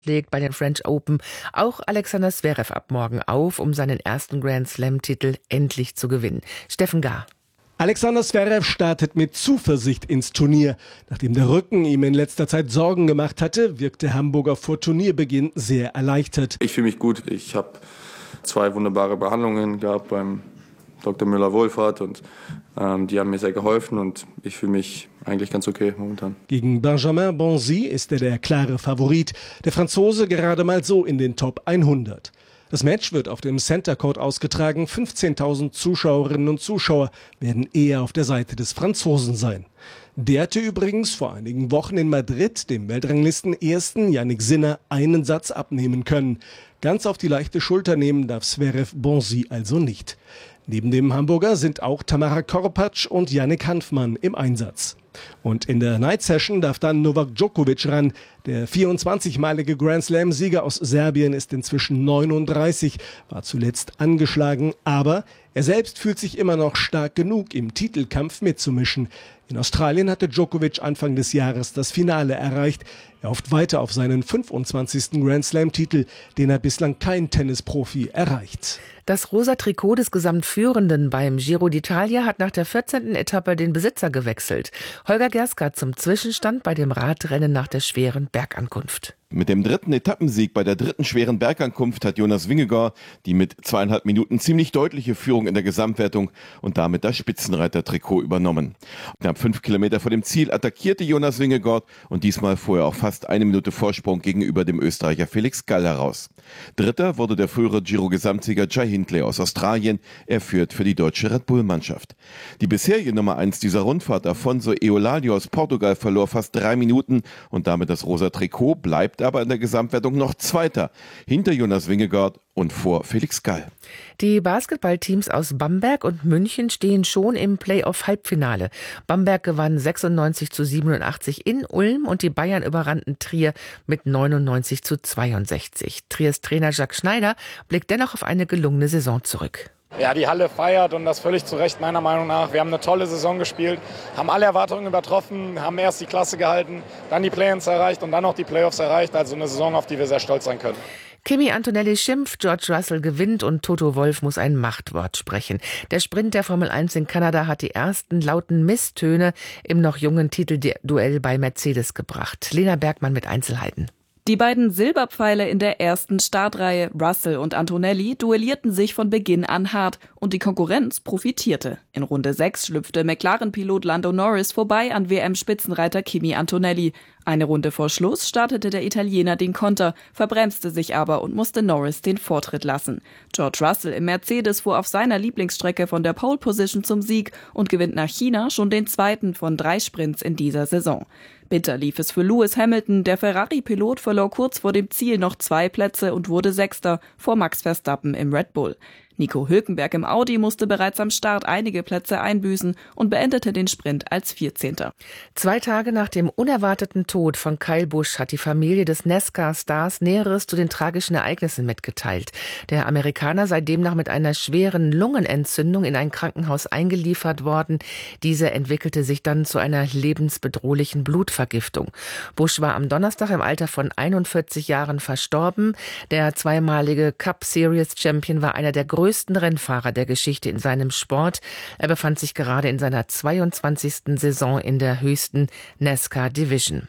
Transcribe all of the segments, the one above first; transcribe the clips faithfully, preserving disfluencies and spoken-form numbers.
legt bei den French Open auch Alexander Zverev ab morgen auf, um seinen ersten Grand Slam-Titel endlich zu gewinnen. Steffen Gahr. Alexander Zverev startet mit Zuversicht ins Turnier. Nachdem der Rücken ihm in letzter Zeit Sorgen gemacht hatte, wirkte der Hamburger vor Turnierbeginn sehr erleichtert. Ich fühle mich gut. Ich habe zwei wunderbare Behandlungen gehabt beim Doktor Müller-Wohlfahrt und ähm, die haben mir sehr geholfen und ich fühle mich eigentlich ganz okay momentan. Gegen Benjamin Bonzi ist er der klare Favorit. Der Franzose gerade mal so in den Top hundert. Das Match wird auf dem Center Court ausgetragen. fünfzehntausend Zuschauerinnen und Zuschauer werden eher auf der Seite des Franzosen sein. Der hatte übrigens vor einigen Wochen in Madrid dem Weltranglisten-Ersten Jannik Sinner einen Satz abnehmen können. Ganz auf die leichte Schulter nehmen darf Zverev Bonzi also nicht. Neben dem Hamburger sind auch Tamara Korpatsch und Yannick Hanfmann im Einsatz. Und in der Night Session darf dann Novak Djokovic ran. Der vierundzwanzigmalige Grand Slam-Sieger aus Serbien ist inzwischen neununddreißig, war zuletzt angeschlagen, aber er selbst fühlt sich immer noch stark genug, im Titelkampf mitzumischen. In Australien hatte Djokovic Anfang des Jahres das Finale erreicht. Er hofft weiter auf seinen fünfundzwanzigsten Grand Slam-Titel, den hat bislang kein Tennisprofi erreicht. Das rosa Trikot des Gesamtführenden beim Giro d'Italia hat nach der vierzehnten Etappe den Besitzer gewechselt. Holger Gerska zum Zwischenstand bei dem Radrennen nach der schweren Bergankunft. Mit dem dritten Etappensieg bei der dritten schweren Bergankunft hat Jonas Vingegaard die mit zweieinhalb Minuten ziemlich deutliche Führung in der Gesamtwertung und damit das Spitzenreiter-Trikot übernommen. Knapp fünf Kilometer vor dem Ziel attackierte Jonas Vingegaard und diesmal fuhr er auf fast eine Minute Vorsprung gegenüber dem Österreicher Felix Gall heraus. Dritter wurde der frühere Giro-Gesamtsieger Jai Hindley aus Australien. Er führt für die deutsche Red Bull-Mannschaft. Die bisherige Nummer eins dieser Rundfahrt, Afonso Eulalia aus Portugal, verlor fast drei Minuten und damit das rosa Trikot, bleibt aber in der Gesamtwertung noch Zweiter, hinter Jonas Vingegaard und vor Felix Gall. Die Basketballteams aus Bamberg und München stehen schon im Playoff-Halbfinale. Bamberg gewann sechsundneunzig zu siebenundachtzig in Ulm und die Bayern überrannten Trier mit neunundneunzig zu zweiundsechzig. Triers Trainer Jacques Schneider blickt dennoch auf eine gelungene Saison zurück. Ja, die Halle feiert und das völlig zu Recht meiner Meinung nach. Wir haben eine tolle Saison gespielt, haben alle Erwartungen übertroffen, haben erst die Klasse gehalten, dann die Play-ins erreicht und dann noch die Playoffs erreicht. Also eine Saison, auf die wir sehr stolz sein können. Kimi Antonelli schimpft, George Russell gewinnt und Toto Wolff muss ein Machtwort sprechen. Der Sprint der Formel eins in Kanada hat die ersten lauten Misstöne im noch jungen Titelduell bei Mercedes gebracht. Lena Bergmann mit Einzelheiten. Die beiden Silberpfeile in der ersten Startreihe, Russell und Antonelli, duellierten sich von Beginn an hart und die Konkurrenz profitierte. In Runde sechs schlüpfte McLaren-Pilot Lando Norris vorbei an W M-Spitzenreiter Kimi Antonelli. Eine Runde vor Schluss startete der Italiener den Konter, verbremste sich aber und musste Norris den Vortritt lassen. George Russell im Mercedes fuhr auf seiner Lieblingsstrecke von der Pole Position zum Sieg und gewinnt nach China schon den zweiten von drei Sprints in dieser Saison. Bitter lief es für Lewis Hamilton. Der Ferrari-Pilot verlor kurz vor dem Ziel noch zwei Plätze und wurde Sechster vor Max Verstappen im Red Bull. Nico Hülkenberg im Audi musste bereits am Start einige Plätze einbüßen und beendete den Sprint als vierzehnter. Zwei Tage nach dem unerwarteten Tod von Kyle Busch hat die Familie des NASCAR-Stars Näheres zu den tragischen Ereignissen mitgeteilt. Der Amerikaner sei demnach mit einer schweren Lungenentzündung in ein Krankenhaus eingeliefert worden. Diese entwickelte sich dann zu einer lebensbedrohlichen Blutvergiftung. Busch war am Donnerstag im Alter von einundvierzig Jahren verstorben. Der zweimalige Cup Series Champion war einer der größten Rennfahrer der Geschichte in seinem Sport. Er befand sich gerade in seiner zweiundzwanzigsten Saison in der höchsten NASCAR Division.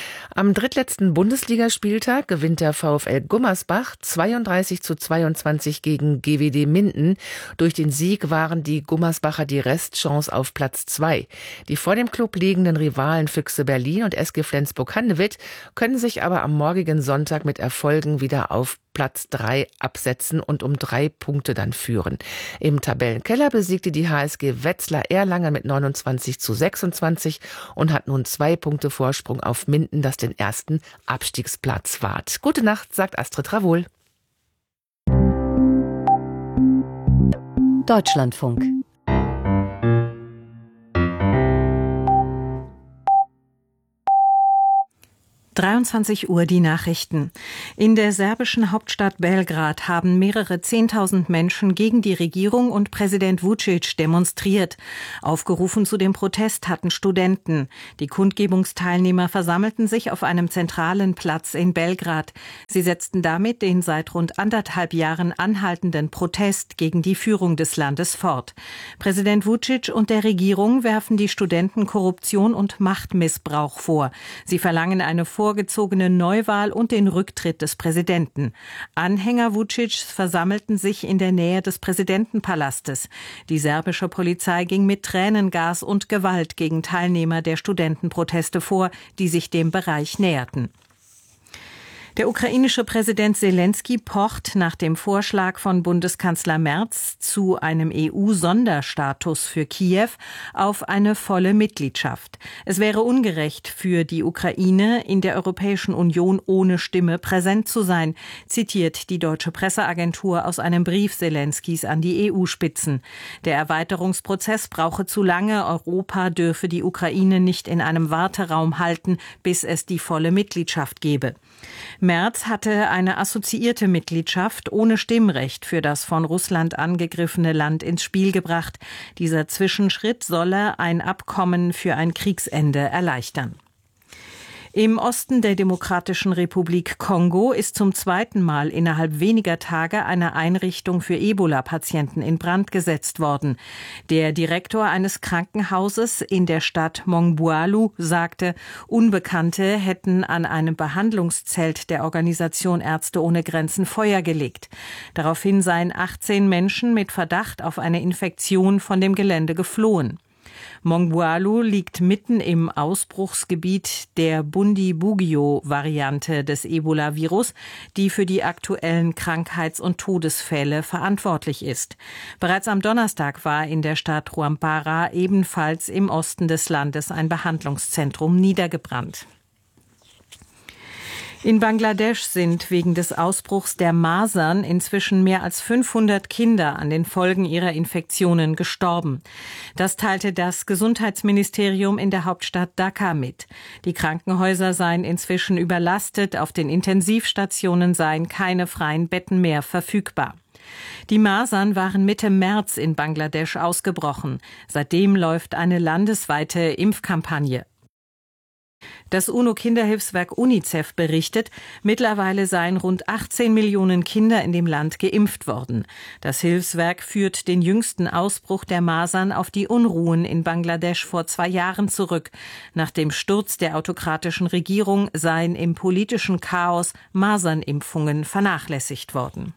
Am drittletzten Bundesligaspieltag gewinnt der VfL Gummersbach zweiunddreißig zu zweiundzwanzig gegen G W D Minden. Durch den Sieg waren die Gummersbacher die Restchance auf Platz zwei. Die vor dem Club liegenden Rivalen Füchse Berlin und S G Flensburg-Handewitt können sich aber am morgigen Sonntag mit Erfolgen wieder auf Platz drei absetzen und um drei Punkte dann führen. Im Tabellenkeller besiegte die H S G Wetzlar Erlangen mit neunundzwanzig zu sechsundzwanzig und hat nun zwei Punkte Vorsprung auf Minden, das den ersten Abstiegsplatz wahrt. Gute Nacht, sagt Astrid Ravol. Deutschlandfunk. dreiundzwanzig Uhr die Nachrichten. In der serbischen Hauptstadt Belgrad haben mehrere Zehntausend Menschen gegen die Regierung und Präsident Vučić demonstriert. Aufgerufen zu dem Protest hatten Studenten. Die Kundgebungsteilnehmer versammelten sich auf einem zentralen Platz in Belgrad. Sie setzten damit den seit rund anderthalb Jahren anhaltenden Protest gegen die Führung des Landes fort. Präsident Vučić und der Regierung werfen die Studenten Korruption und Machtmissbrauch vor. Sie verlangen eine vorgezogene Neuwahl und den Rücktritt des Präsidenten. Anhänger Vučićs versammelten sich in der Nähe des Präsidentenpalastes. Die serbische Polizei ging mit Tränengas und Gewalt gegen Teilnehmer der Studentenproteste vor, die sich dem Bereich näherten. Der ukrainische Präsident Selenskyj pocht nach dem Vorschlag von Bundeskanzler Merz zu einem E U-Sonderstatus für Kiew auf eine volle Mitgliedschaft. Es wäre ungerecht für die Ukraine, in der Europäischen Union ohne Stimme präsent zu sein, zitiert die deutsche Presseagentur aus einem Brief Selenskys an die E U-Spitzen. Der Erweiterungsprozess brauche zu lange, Europa dürfe die Ukraine nicht in einem Warteraum halten, bis es die volle Mitgliedschaft gebe. Merz hatte eine assoziierte Mitgliedschaft ohne Stimmrecht für das von Russland angegriffene Land ins Spiel gebracht. Dieser Zwischenschritt solle ein Abkommen für ein Kriegsende erleichtern. Im Osten der Demokratischen Republik Kongo ist zum zweiten Mal innerhalb weniger Tage eine Einrichtung für Ebola-Patienten in Brand gesetzt worden. Der Direktor eines Krankenhauses in der Stadt Mongbualu sagte, Unbekannte hätten an einem Behandlungszelt der Organisation Ärzte ohne Grenzen Feuer gelegt. Daraufhin seien achtzehn Menschen mit Verdacht auf eine Infektion von dem Gelände geflohen. Mongbualu liegt mitten im Ausbruchsgebiet der Bundibugyo-Variante des Ebola-Virus, die für die aktuellen Krankheits- und Todesfälle verantwortlich ist. Bereits am Donnerstag war in der Stadt Rwampara, ebenfalls im Osten des Landes, ein Behandlungszentrum niedergebrannt. In Bangladesch sind wegen des Ausbruchs der Masern inzwischen mehr als fünfhundert Kinder an den Folgen ihrer Infektionen gestorben. Das teilte das Gesundheitsministerium in der Hauptstadt Dhaka mit. Die Krankenhäuser seien inzwischen überlastet, auf den Intensivstationen seien keine freien Betten mehr verfügbar. Die Masern waren Mitte März in Bangladesch ausgebrochen. Seitdem läuft eine landesweite Impfkampagne. Das UNO-Kinderhilfswerk UNICEF berichtet, mittlerweile seien rund achtzehn Millionen Kinder in dem Land geimpft worden. Das Hilfswerk führt den jüngsten Ausbruch der Masern auf die Unruhen in Bangladesch vor zwei Jahren zurück. Nach dem Sturz der autokratischen Regierung seien im politischen Chaos Masernimpfungen vernachlässigt worden.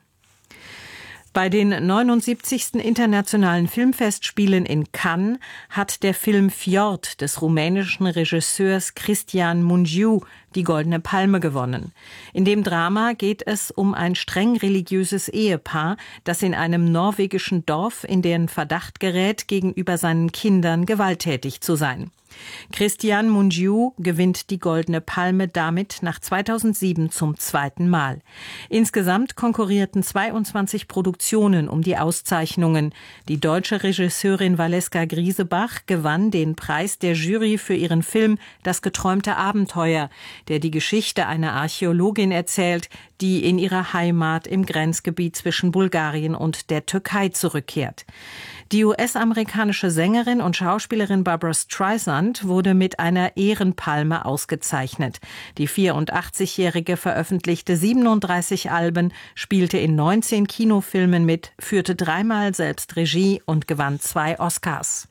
Bei den neunundsiebzigsten Internationalen Filmfestspielen in Cannes hat der Film Fjord des rumänischen Regisseurs Cristian Mungiu die Goldene Palme gewonnen. In dem Drama geht es um ein streng religiöses Ehepaar, das in einem norwegischen Dorf in den Verdacht gerät, gegenüber seinen Kindern gewalttätig zu sein. Cristian Mungiu gewinnt die Goldene Palme damit nach zweitausendsieben zum zweiten Mal. Insgesamt konkurrierten zweiundzwanzig Produktionen um die Auszeichnungen. Die deutsche Regisseurin Valeska Griesebach gewann den Preis der Jury für ihren Film Das geträumte Abenteuer, der die Geschichte einer Archäologin erzählt, die in ihrer Heimat im Grenzgebiet zwischen Bulgarien und der Türkei zurückkehrt. Die U S-amerikanische Sängerin und Schauspielerin Barbra Streisand wurde mit einer Ehrenpalme ausgezeichnet. Die vierundachtzigjährige veröffentlichte siebenunddreißig Alben, spielte in neunzehn Kinofilmen mit, führte dreimal selbst Regie und gewann zwei Oscars.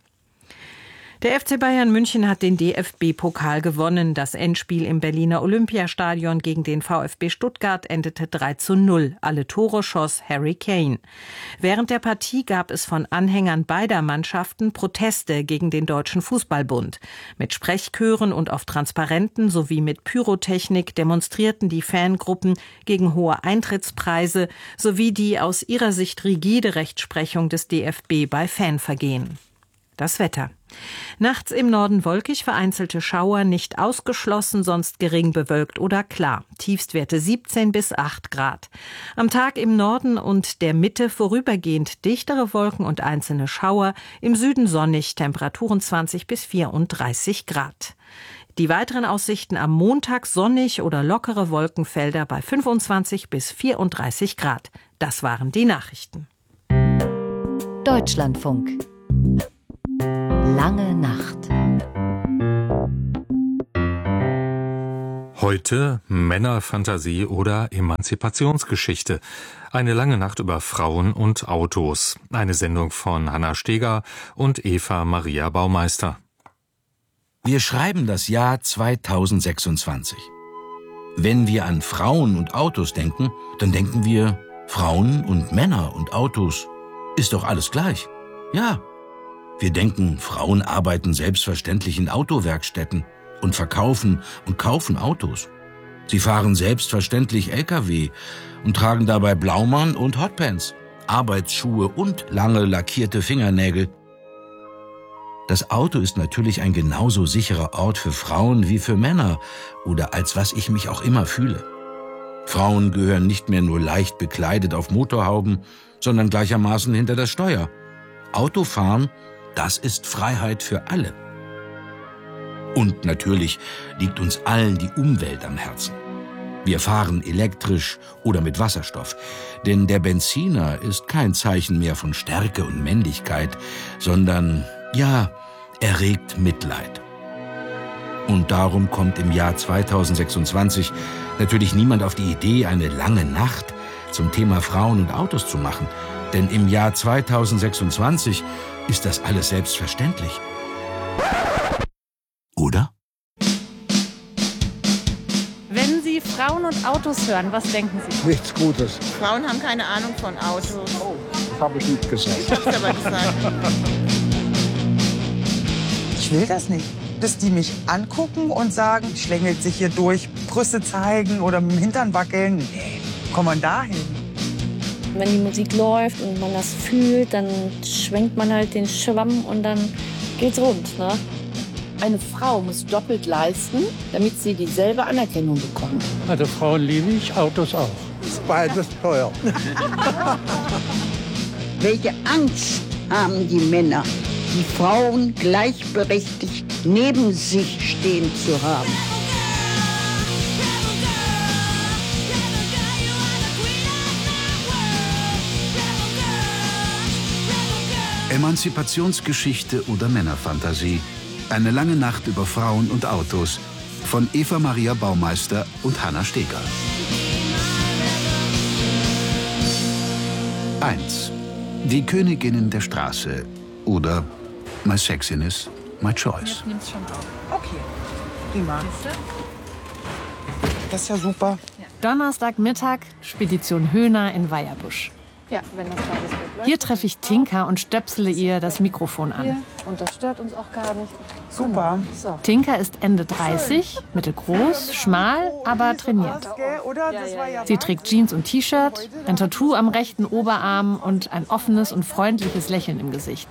Der F C Bayern München hat den D F B-Pokal gewonnen. Das Endspiel im Berliner Olympiastadion gegen den VfB Stuttgart endete drei zu null. Alle Tore schoss Harry Kane. Während der Partie gab es von Anhängern beider Mannschaften Proteste gegen den Deutschen Fußballbund. Mit Sprechchören und auf Transparenten sowie mit Pyrotechnik demonstrierten die Fangruppen gegen hohe Eintrittspreise sowie die aus ihrer Sicht rigide Rechtsprechung des D F B bei Fanvergehen. Das Wetter. Nachts im Norden wolkig, vereinzelte Schauer, nicht ausgeschlossen, sonst gering bewölkt oder klar. Tiefstwerte siebzehn bis acht Grad. Am Tag im Norden und der Mitte vorübergehend dichtere Wolken und einzelne Schauer. Im Süden sonnig, Temperaturen zwanzig bis vierunddreißig Grad. Die weiteren Aussichten am Montag sonnig oder lockere Wolkenfelder bei fünfundzwanzig bis vierunddreißig Grad. Das waren die Nachrichten. Deutschlandfunk. Lange Nacht. Heute Männerfantasie oder Emanzipationsgeschichte. Eine lange Nacht über Frauen und Autos. Eine Sendung von Hanna Steger und Eva Maria Baumeister. Wir schreiben das Jahr zweitausendsechsundzwanzig. Wenn wir an Frauen und Autos denken, dann denken wir, Frauen und Männer und Autos ist doch alles gleich. Ja, wir denken, Frauen arbeiten selbstverständlich in Autowerkstätten und verkaufen und kaufen Autos. Sie fahren selbstverständlich L K W und tragen dabei Blaumann und Hotpants, Arbeitsschuhe und lange lackierte Fingernägel. Das Auto ist natürlich ein genauso sicherer Ort für Frauen wie für Männer oder als was ich mich auch immer fühle. Frauen gehören nicht mehr nur leicht bekleidet auf Motorhauben, sondern gleichermaßen hinter das Steuer. Autofahren, das ist Freiheit für alle. Und natürlich liegt uns allen die Umwelt am Herzen. Wir fahren elektrisch oder mit Wasserstoff, denn der Benziner ist kein Zeichen mehr von Stärke und Männlichkeit, sondern, ja, er regt Mitleid. Und darum kommt im Jahr zweitausendsechsundzwanzig natürlich niemand auf die Idee, eine lange Nacht zum Thema Frauen und Autos zu machen. Denn im Jahr zweitausendsechsundzwanzig ist das alles selbstverständlich. Oder? Wenn Sie Frauen und Autos hören, was denken Sie? Nichts Gutes. Frauen haben keine Ahnung von Autos. Oh, das habe ich nicht gesagt. Ich hab's aber gesagt. Ich will das nicht. Dass die mich angucken und sagen, schlängelt sich hier durch, Brüste zeigen oder mit dem Hintern wackeln. Nee, komm man dahin. Wenn die Musik läuft und man das fühlt, dann schwenkt man halt den Schwamm und dann geht's rund, ne? Eine Frau muss doppelt leisten, damit sie dieselbe Anerkennung bekommt. Also Frauen liebe ich, Autos auch. Ist beides teuer. Welche Angst haben die Männer, die Frauen gleichberechtigt neben sich stehen zu haben? Emanzipationsgeschichte oder Männerfantasie. Eine lange Nacht über Frauen und Autos von Eva Maria Baumeister und Hanna Steger. eins. Die Königinnen der Straße oder My Sexiness, My Choice. Okay, prima. Das ist ja super. Donnerstagmittag, Spedition Höhner in Weierbusch. Ja, wenn das beides gut läuft. Hier treffe ich Tinka und stöpsele ihr das Mikrofon an. Hier. Und das stört uns auch gar nicht. Super. So. Tinka ist Ende dreißig, mittelgroß, schmal, aber trainiert. Sie trägt Jeans und T-Shirt, ein Tattoo am rechten Oberarm und ein offenes und freundliches Lächeln im Gesicht.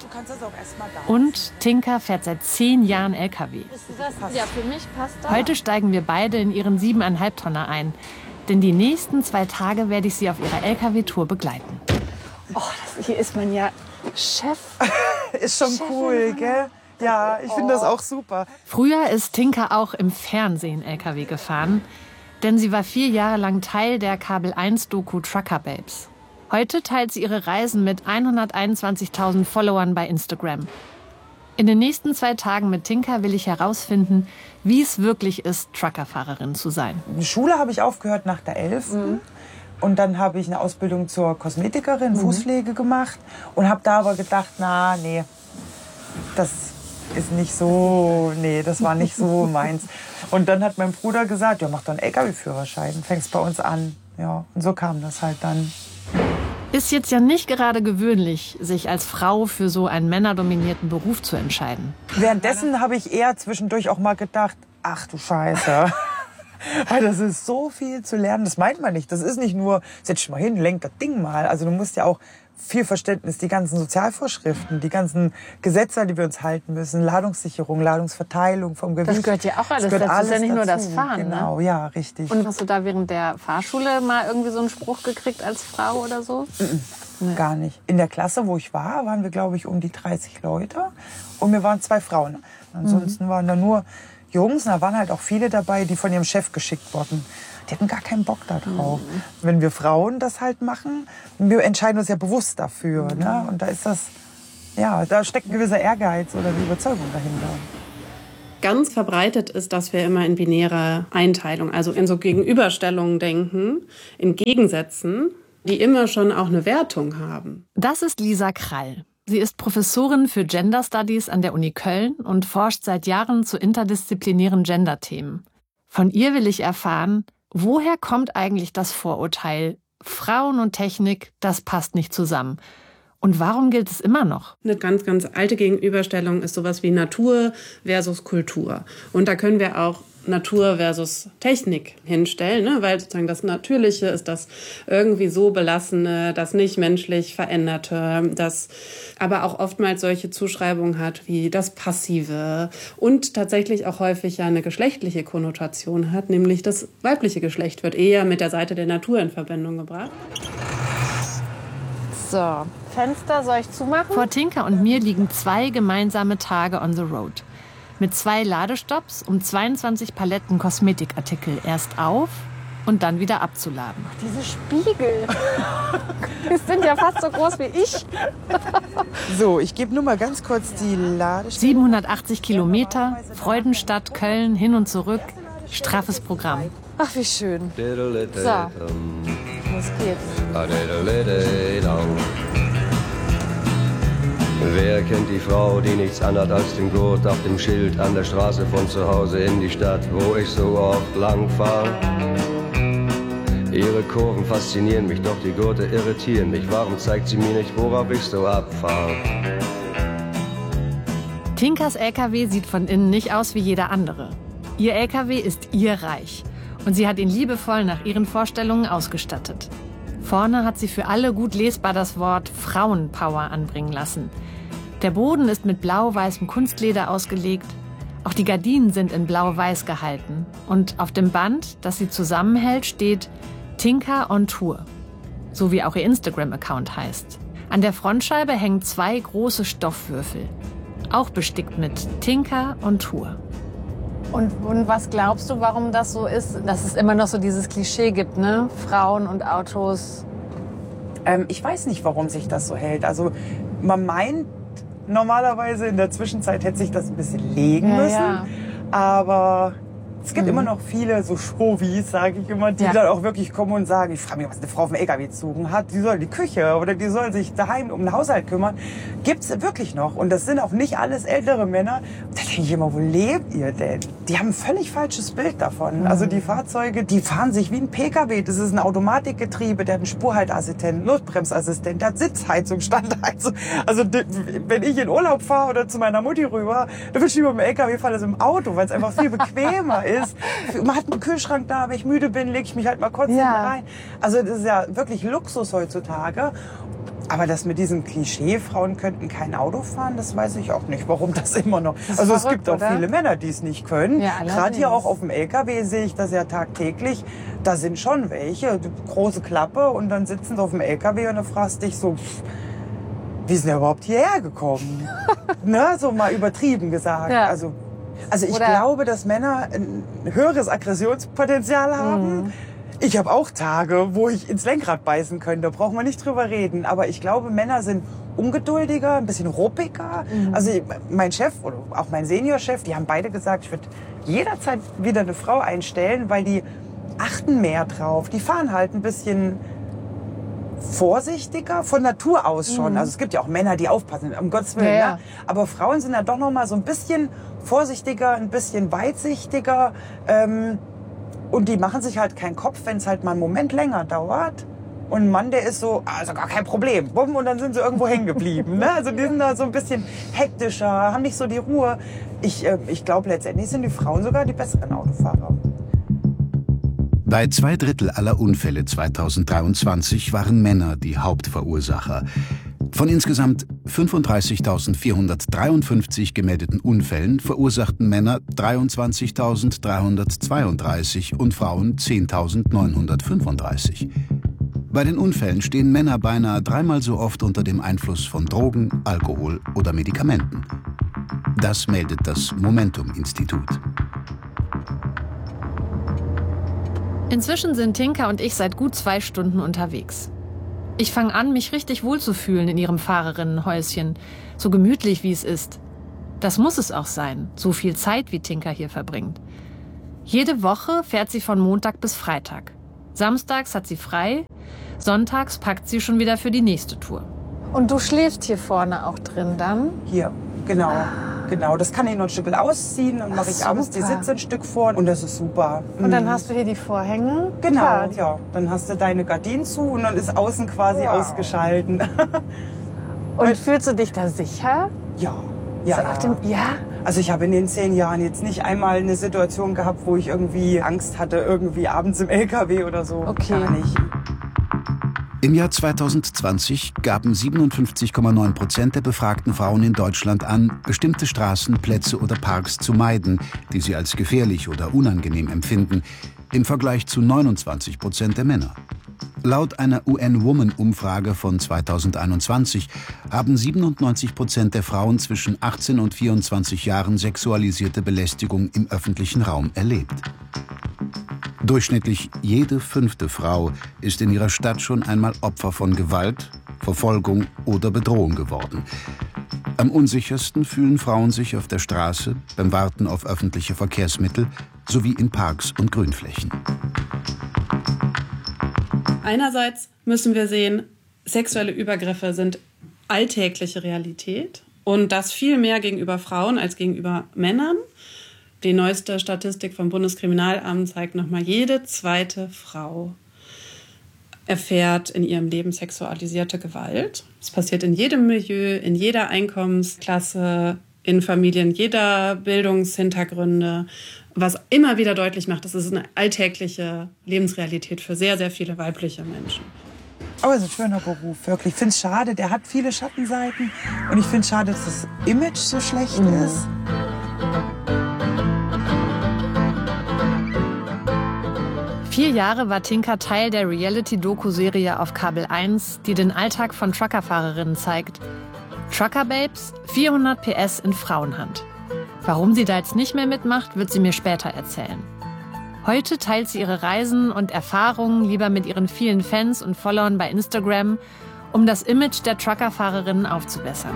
Und Tinka fährt seit zehn Jahren L K W. Ja, für mich passt das. Heute steigen wir beide in ihren siebeneinhalb Tonner ein. Denn die nächsten zwei Tage werde ich sie auf ihrer L K W-Tour begleiten. Oh, das, hier ist man ja Chef. Ist schon Chefin, cool, gell? Ja, ich finde das auch super. Früher ist Tinka auch im Fernsehen L K W gefahren, denn sie war vier Jahre lang Teil der Kabel eins Doku Trucker Babes. Heute teilt sie ihre Reisen mit hunderteinundzwanzigtausend Followern bei Instagram. In den nächsten zwei Tagen mit Tinka will ich herausfinden, wie es wirklich ist, Truckerfahrerin zu sein. Die Schule habe ich aufgehört nach der elften Mhm. Und dann habe ich eine Ausbildung zur Kosmetikerin, mhm. Fußpflege gemacht. Und habe da aber gedacht, na, nee, das ist nicht so, nee, das war nicht so meins. Und dann hat mein Bruder gesagt, ja, mach doch einen L K W-Führerschein, fängst bei uns an. Ja, und so kam das halt dann. Ist jetzt ja nicht gerade gewöhnlich, sich als Frau für so einen männerdominierten Beruf zu entscheiden. Währenddessen habe ich eher zwischendurch auch mal gedacht, ach du Scheiße. Weil das ist so viel zu lernen, das meint man nicht. Das ist nicht nur, setz dich mal hin, lenk das Ding mal. Also du musst ja auch viel Verständnis, die ganzen Sozialvorschriften, die ganzen Gesetze, die wir uns halten müssen, Ladungssicherung, Ladungsverteilung vom Gewicht. Das gehört ja auch alles das gehört dazu. alles ist ja nicht nur dazu. das Fahren. Genau, ne? ja, richtig. Und hast du da während der Fahrschule mal irgendwie so einen Spruch gekriegt als Frau oder so? Mm-mm, nee. Gar nicht. In der Klasse, wo ich war, waren wir, glaube ich, um die dreißig Leute. Und wir waren zwei Frauen. Ansonsten mhm. waren da nur Jungs, da waren halt auch viele dabei, die von ihrem Chef geschickt wurden. Die hatten gar keinen Bock da drauf. Mhm. Wenn wir Frauen das halt machen, wir entscheiden uns ja bewusst dafür. Mhm. Ne? Und da ist das, ja, da steckt ein gewisser Ehrgeiz oder die Überzeugung dahinter. Ganz verbreitet ist, dass wir immer in binäre Einteilung, also in so Gegenüberstellungen denken, in Gegensätzen, die immer schon auch eine Wertung haben. Das ist Lisa Krall. Sie ist Professorin für Gender Studies an der Uni Köln und forscht seit Jahren zu interdisziplinären Gender-Themen. Von ihr will ich erfahren, woher kommt eigentlich das Vorurteil, Frauen und Technik, das passt nicht zusammen? Und warum gilt es immer noch? Eine ganz, ganz alte Gegenüberstellung ist sowas wie Natur versus Kultur. Und da können wir auch Natur versus Technik hinstellen, ne? Weil sozusagen das Natürliche ist das irgendwie so Belassene, das nicht menschlich Veränderte, das aber auch oftmals solche Zuschreibungen hat wie das Passive und tatsächlich auch häufig ja eine geschlechtliche Konnotation hat, nämlich das weibliche Geschlecht wird eher mit der Seite der Natur in Verbindung gebracht. So, Fenster soll ich zumachen? Vor Tinka und mir liegen zwei gemeinsame Tage on the road. Mit zwei Ladestops, um zweiundzwanzig Paletten Kosmetikartikel erst auf und dann wieder abzuladen. Diese Spiegel, die sind ja fast so groß wie ich. So, ich gebe nur mal ganz kurz die Ladestelle. siebenhundertachtzig Kilometer, Freudenstadt, Köln, hin und zurück. Straffes Programm. Ach, wie schön. So, los geht's. Wer kennt die Frau, die nichts anhat als den Gurt auf dem Schild an der Straße von zu Hause in die Stadt, wo ich so oft lang fahr? Ihre Kurven faszinieren mich, doch die Gurte irritieren mich. Warum zeigt sie mir nicht, worauf ich so abfahr? Tinkas L K W sieht von innen nicht aus wie jeder andere. Ihr L K W ist ihr Reich und sie hat ihn liebevoll nach ihren Vorstellungen ausgestattet. Vorne hat sie für alle gut lesbar das Wort Frauenpower anbringen lassen. Der Boden ist mit blau-weißem Kunstleder ausgelegt. Auch die Gardinen sind in blau-weiß gehalten. Und auf dem Band, das sie zusammenhält, steht Tinka on Tour. So wie auch ihr Instagram-Account heißt. An der Frontscheibe hängen zwei große Stoffwürfel. Auch bestickt mit Tinka on Tour. Und, und was glaubst du, warum das so ist, dass es immer noch so dieses Klischee gibt, ne? Frauen und Autos? Ähm, ich weiß nicht, warum sich das so hält. Also man meint, normalerweise in der Zwischenzeit hätte sich das ein bisschen legen ja, müssen. Ja. Aber es gibt mhm. immer noch viele so Chauvis, sage ich immer, die ja. dann auch wirklich kommen und sagen, ich frage mich, was eine Frau auf dem L K W zu suchen hat. Die soll die Küche oder die soll sich daheim um den Haushalt kümmern. Gibt's wirklich noch. Und das sind auch nicht alles ältere Männer. Da denke ich immer, wo lebt ihr denn? Die haben ein völlig falsches Bild davon. Mhm. Also die Fahrzeuge, die fahren sich wie ein P K W. Das ist ein Automatikgetriebe, der hat einen Spurhaltassistent, Notbremsassistent, der hat Sitzheizung, Standheizung. Also wenn ich in Urlaub fahre oder zu meiner Mutti rüber, dann will ich lieber mit dem L K W fahren als im Auto, weil es einfach viel bequemer ist. Man hat einen Kühlschrank da, wenn ich müde bin, lege ich mich halt mal kurz ja. rein. Also das ist ja wirklich Luxus heutzutage. Aber das mit diesem Klischee, Frauen könnten kein Auto fahren, das weiß ich auch nicht, warum das immer noch... Das also verrückt, es gibt auch oder? viele Männer, die es nicht können. Ja, gerade hier auch auf dem L K W sehe ich das ja tagtäglich. Da sind schon welche, große Klappe und dann sitzen sie auf dem L K W und dann fragst dich so... Pff, wie sind wir überhaupt hierher gekommen? Ne, so mal übertrieben gesagt. Ja. Also, also ich Oder glaube, dass Männer ein höheres Aggressionspotenzial haben. Mhm. Ich habe auch Tage, wo ich ins Lenkrad beißen könnte. Da brauchen wir nicht drüber reden. Aber ich glaube, Männer sind ungeduldiger, ein bisschen ruppiger. Mhm. Also mein Chef oder auch mein Seniorchef, die haben beide gesagt, ich würde jederzeit wieder eine Frau einstellen, weil die achten mehr drauf. Die fahren halt ein bisschen vorsichtiger, von Natur aus schon. Mhm. Also es gibt ja auch Männer, die aufpassen, um Gottes Willen. Ja, ja. Ne? Aber Frauen sind ja doch noch mal so ein bisschen vorsichtiger, ein bisschen weitsichtiger. Ähm, und die machen sich halt keinen Kopf, wenn es halt mal einen Moment länger dauert. Und ein Mann, der ist so, also gar kein Problem. Bumm, und dann sind sie irgendwo hängen geblieben. Ne? Also die sind da so ein bisschen hektischer, haben nicht so die Ruhe. Ich, äh, ich glaube, letztendlich sind die Frauen sogar die besseren Autofahrer. Bei zwei Drittel aller Unfälle zweitausenddreiundzwanzig waren Männer die Hauptverursacher. Von insgesamt fünfunddreißigtausendvierhundertdreiundfünfzig gemeldeten Unfällen verursachten Männer dreiundzwanzigtausenddreihundertzweiunddreißig und Frauen zehntausendneunhundertfünfunddreißig. Bei den Unfällen stehen Männer beinahe dreimal so oft unter dem Einfluss von Drogen, Alkohol oder Medikamenten. Das meldet das Momentum-Institut. Inzwischen sind Tinka und ich seit gut zwei Stunden unterwegs. Ich fange an, mich richtig wohlzufühlen in ihrem Fahrerinnenhäuschen, so gemütlich wie es ist. Das muss es auch sein, so viel Zeit wie Tinka hier verbringt. Jede Woche fährt sie von Montag bis Freitag. Samstags hat sie frei, sonntags packt sie schon wieder für die nächste Tour. Und du schläfst hier vorne auch drin dann? Hier, genau. Genau, das kann ich noch ein Stück ausziehen, dann mache ich abends die Sitze ein Stück vor und das ist super. Und dann hast du hier die Vorhänge? Genau, Klar. ja. Dann hast du deine Gardinen zu und dann ist außen quasi Wow. ausgeschalten. Und fühlst du dich da sicher? Ja. Ja, So auf dem, ja? Also ich habe in den zehn Jahren jetzt nicht einmal eine Situation gehabt, wo ich irgendwie Angst hatte, irgendwie abends im L K W oder so. Okay. Gar nicht. Im Jahr zweitausendzwanzig gaben siebenundfünfzig Komma neun Prozent der befragten Frauen in Deutschland an, bestimmte Straßen, Plätze oder Parks zu meiden, die sie als gefährlich oder unangenehm empfinden, im Vergleich zu neunundzwanzig Prozent der Männer. Laut einer U N-Woman-Umfrage von zweitausendeinundzwanzig haben siebenundneunzig Prozent der Frauen zwischen achtzehn und vierundzwanzig Jahren sexualisierte Belästigung im öffentlichen Raum erlebt. Durchschnittlich jede fünfte Frau ist in ihrer Stadt schon einmal Opfer von Gewalt, Verfolgung oder Bedrohung geworden. Am unsichersten fühlen Frauen sich auf der Straße, beim Warten auf öffentliche Verkehrsmittel sowie in Parks und Grünflächen. Einerseits müssen wir sehen, sexuelle Übergriffe sind alltägliche Realität und das viel mehr gegenüber Frauen als gegenüber Männern. Die neueste Statistik vom Bundeskriminalamt zeigt nochmal, jede zweite Frau erfährt in ihrem Leben sexualisierte Gewalt. Es passiert in jedem Milieu, in jeder Einkommensklasse, in Familien jeder Bildungshintergründe, was immer wieder deutlich macht, das ist eine alltägliche Lebensrealität für sehr, sehr viele weibliche Menschen. Aber es ist ein schöner Beruf, wirklich. Ich finde es schade, der hat viele Schattenseiten und ich finde es schade, dass das Image so schlecht mhm. ist. Vier Jahre war Tinka Teil der Reality-Doku-Serie auf Kabel eins, die den Alltag von Truckerfahrerinnen zeigt. Trucker Babes, vierhundert P S in Frauenhand. Warum sie da jetzt nicht mehr mitmacht, wird sie mir später erzählen. Heute teilt sie ihre Reisen und Erfahrungen lieber mit ihren vielen Fans und Followern bei Instagram, um das Image der Truckerfahrerinnen aufzubessern.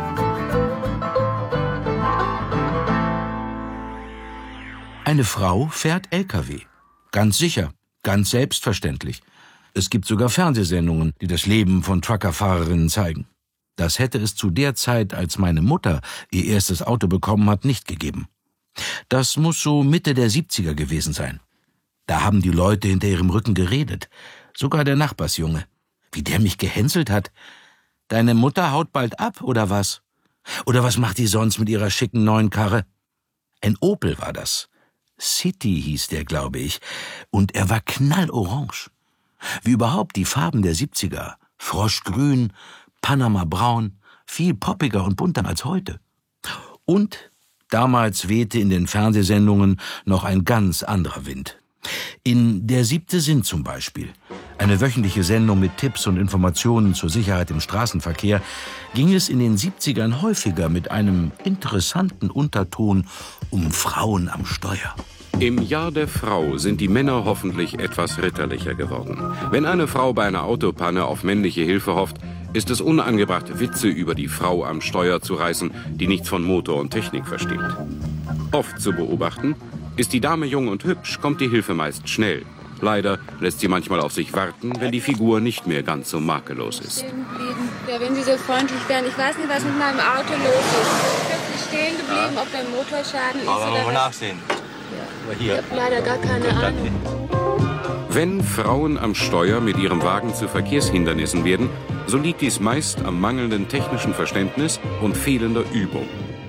Eine Frau fährt L K W. Ganz sicher, ganz selbstverständlich. Es gibt sogar Fernsehsendungen, die das Leben von Truckerfahrerinnen zeigen. Das hätte es zu der Zeit, als meine Mutter ihr erstes Auto bekommen hat, nicht gegeben. Das muss so Mitte der siebziger gewesen sein. Da haben die Leute hinter ihrem Rücken geredet. Sogar der Nachbarsjunge. Wie der mich gehänselt hat. Deine Mutter haut bald ab, oder was? Oder was macht die sonst mit ihrer schicken neuen Karre? Ein Opel war das. City hieß der, glaube ich. Und er war knallorange. Wie überhaupt die Farben der siebziger. Froschgrün, Panama-braun, viel poppiger und bunter als heute. Und damals wehte in den Fernsehsendungen noch ein ganz anderer Wind. In Der siebte Sinn zum Beispiel, eine wöchentliche Sendung mit Tipps und Informationen zur Sicherheit im Straßenverkehr, ging es in den siebzigern häufiger mit einem interessanten Unterton um Frauen am Steuer. Im Jahr der Frau sind die Männer hoffentlich etwas ritterlicher geworden. Wenn eine Frau bei einer Autopanne auf männliche Hilfe hofft, ist es unangebracht, Witze über die Frau am Steuer zu reißen, die nichts von Motor und Technik versteht. Oft zu beobachten, ist die Dame jung und hübsch, kommt die Hilfe meist schnell. Leider lässt sie manchmal auf sich warten, wenn die Figur nicht mehr ganz so makellos ist. Ja, wenn Sie so freundlich wären. Ich weiß nicht, was mit meinem Auto los ist. Ich bin plötzlich stehen geblieben, ob da ein Motorschaden ist Aber oder mal was. nachsehen. Ja. Hier. Ich habe leider gar keine Ahnung. Wenn Frauen am Steuer mit ihrem Wagen zu Verkehrshindernissen werden, so liegt dies meist am mangelnden technischen Verständnis und fehlender Übung.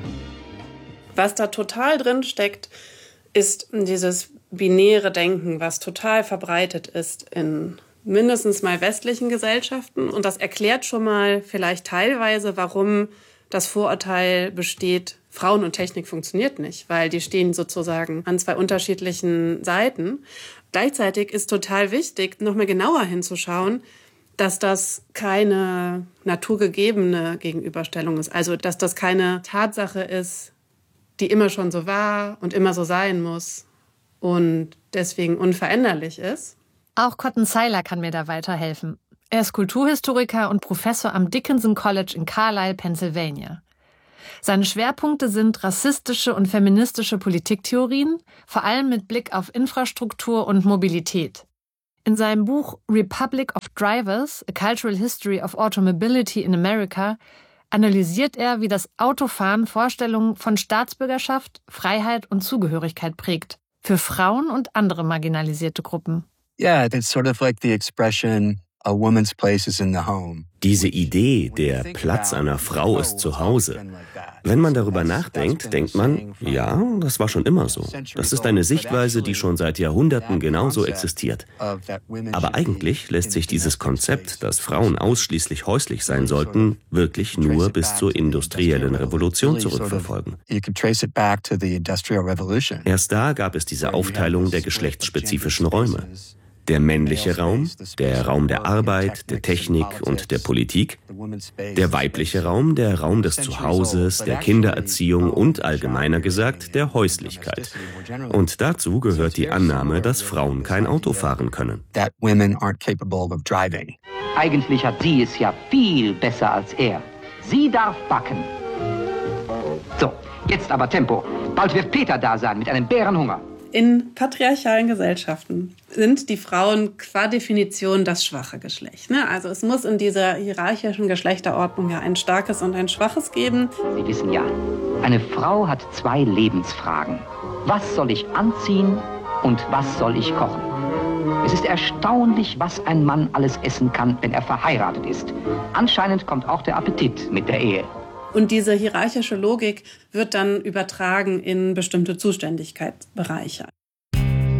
Was da total drin steckt, ist dieses binäre Denken, was total verbreitet ist in mindestens mal westlichen Gesellschaften. Und das erklärt schon mal vielleicht teilweise, warum das Vorurteil besteht, Frauen und Technik funktioniert nicht, weil die stehen sozusagen an zwei unterschiedlichen Seiten. Gleichzeitig ist total wichtig, noch mal genauer hinzuschauen, dass das keine naturgegebene Gegenüberstellung ist. Also, dass das keine Tatsache ist, die immer schon so war und immer so sein muss, und deswegen unveränderlich ist. Auch Cotton Seiler kann mir da weiterhelfen. Er ist Kulturhistoriker und Professor am Dickinson College in Carlisle, Pennsylvania. Seine Schwerpunkte sind rassistische und feministische Politiktheorien, vor allem mit Blick auf Infrastruktur und Mobilität. In seinem Buch Republic of Drivers, A Cultural History of Automobility in America analysiert er, wie das Autofahren Vorstellungen von Staatsbürgerschaft, Freiheit und Zugehörigkeit prägt, für Frauen und andere marginalisierte Gruppen. Yeah, it's sort of like the expression, a woman's place is in the home. Diese Idee, der Platz einer Frau ist zu Hause. Wenn man darüber nachdenkt, denkt man, ja, das war schon immer so. Das ist eine Sichtweise, die schon seit Jahrhunderten genauso existiert. Aber eigentlich lässt sich dieses Konzept, dass Frauen ausschließlich häuslich sein sollten, wirklich nur bis zur industriellen Revolution zurückverfolgen. Erst da gab es diese Aufteilung der geschlechtsspezifischen Räume. Der männliche Raum, der Raum der Arbeit, der Technik und der Politik. Der weibliche Raum, der Raum des Zuhauses, der Kindererziehung und allgemeiner gesagt der Häuslichkeit. Und dazu gehört die Annahme, dass Frauen kein Auto fahren können. Eigentlich hat sie es ja viel besser als er. Sie darf backen. So, jetzt aber Tempo. Bald wird Peter da sein mit einem Bärenhunger. In patriarchalen Gesellschaften sind die Frauen qua Definition das schwache Geschlecht. Ne? Also es muss in dieser hierarchischen Geschlechterordnung ja ein starkes und ein schwaches geben. Sie wissen ja, eine Frau hat zwei Lebensfragen. Was soll ich anziehen und was soll ich kochen? Es ist erstaunlich, was ein Mann alles essen kann, wenn er verheiratet ist. Anscheinend kommt auch der Appetit mit der Ehe. Und diese hierarchische Logik wird dann übertragen in bestimmte Zuständigkeitsbereiche.